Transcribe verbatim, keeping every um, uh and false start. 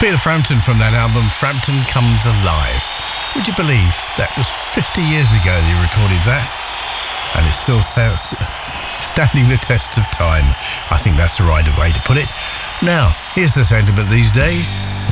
Peter Frampton from that album, Frampton Comes Alive. Would you believe that was fifty years ago that he recorded that? And it's still standing the test of time. I think that's the right way to put it. Now, here's the sentiment these days.